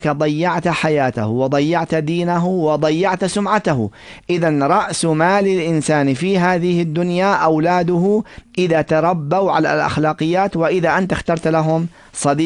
ضيعت حياته وضيعت دينه وضيعت سمعته. إذا رأس مال الإنسان في هذه الدنيا أولاده إذا تربوا على الأخلاقيات، وإذا أنت اخترت لهم صديق